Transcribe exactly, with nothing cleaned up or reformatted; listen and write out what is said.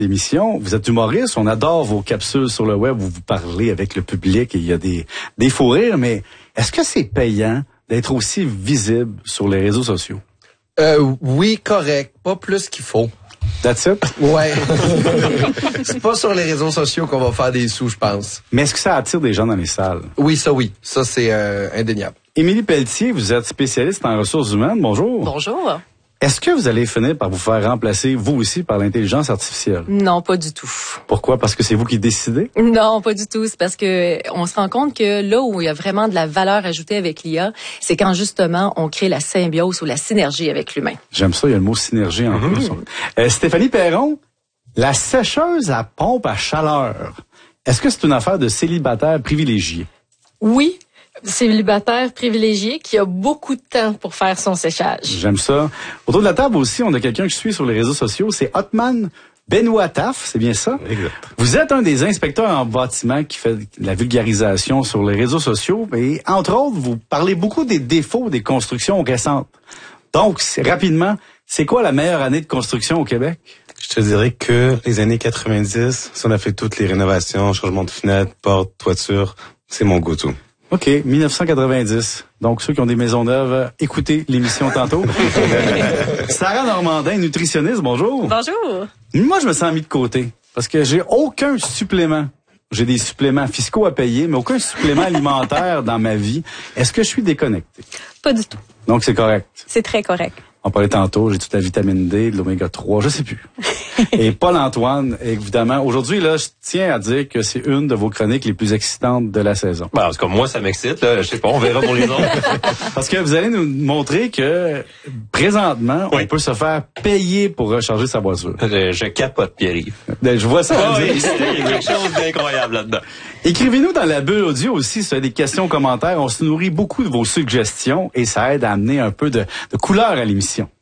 l'émission. Vous êtes humoriste, on adore vos capsules sur le web où vous parlez avec le public et il y a des, des fous rires, mais est-ce que c'est payant d'être aussi visible sur les réseaux sociaux? Euh, oui, correct. Pas plus qu'il faut. That's it? Ouais. C'est pas sur les réseaux sociaux qu'on va faire des sous, je pense. Mais est-ce que ça attire des gens dans les salles? Oui, ça oui. Ça, c'est euh, indéniable. Émilie Pelletier, vous êtes spécialiste en ressources humaines. Bonjour. Bonjour. Est-ce que vous allez finir par vous faire remplacer, vous aussi, par l'intelligence artificielle? Non, pas du tout. Pourquoi? Parce que c'est vous qui décidez? Non, pas du tout. C'est parce que on se rend compte que là où il y a vraiment de la valeur ajoutée avec l'I A, c'est quand justement on crée la symbiose ou la synergie avec l'humain. J'aime ça, il y a le mot synergie en Mm-hmm. plus. Euh, Stéphanie Perron, la sécheuse à pompe à chaleur, est-ce que c'est une affaire de célibataire privilégié? Oui. Célibataire privilégié qui a beaucoup de temps pour faire son séchage. J'aime ça. Autour de la table aussi, on a quelqu'un que je suis sur les réseaux sociaux, c'est Hotman Benoît Taf, c'est bien ça? Exact. Vous êtes un des inspecteurs en bâtiment qui fait la vulgarisation sur les réseaux sociaux et entre autres, vous parlez beaucoup des défauts des constructions récentes. Donc, c'est, rapidement, c'est quoi la meilleure année de construction au Québec? Je te dirais que les années quatre-vingt-dix, si on a fait toutes les rénovations, changement de fenêtres, portes, toitures, c'est mon go-to. OK, dix-neuf cent quatre-vingt-dix. Donc, ceux qui ont des maisons neuves, écoutez l'émission tantôt. Sarah Normandin, nutritionniste, bonjour. Bonjour. Moi, je me sens mis de côté parce que j'ai aucun supplément. J'ai des suppléments fiscaux à payer, mais aucun supplément alimentaire dans ma vie. Est-ce que je suis déconnecté? Pas du tout. Donc, c'est correct. C'est très correct. On parlait tantôt, j'ai toute la vitamine D, de l'oméga trois, je sais plus. Et Paul-Antoine, évidemment, aujourd'hui, là, je tiens à dire que c'est une de vos chroniques les plus excitantes de la saison. Ben, parce que moi, ça m'excite, là. Je sais pas, on verra pour les autres. Parce que vous allez nous montrer que, présentement, oui. on peut se faire payer pour recharger sa voiture. Je, je capote, Pierre-Yves. Ben, je vois ça. Oh, oui, il y a quelque chose d'incroyable là-dedans. Écrivez-nous dans la bulle audio aussi, si vous avez des questions, commentaires. On se nourrit beaucoup de vos suggestions et ça aide à amener un peu de, de couleur à l'émission.